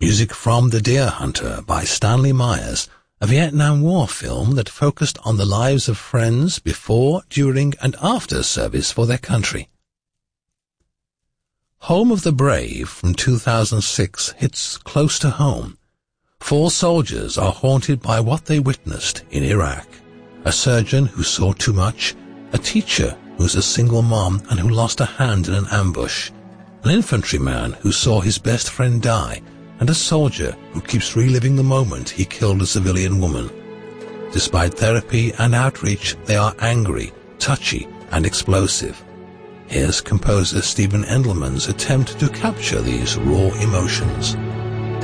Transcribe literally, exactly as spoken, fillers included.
Music from The Deer Hunter by Stanley Myers, a Vietnam War film that focused on the lives of friends before, during, and after service for their country. Home of the Brave from two thousand six hits close to home. Four soldiers are haunted by what they witnessed in Iraq. A surgeon who saw too much, a teacher who's a single mom and who lost a hand in an ambush, an infantryman who saw his best friend die, and a soldier who keeps reliving the moment he killed a civilian woman. Despite therapy and outreach, they are angry, touchy, and explosive. Here's composer Stephen Endelman's attempt to capture these raw emotions.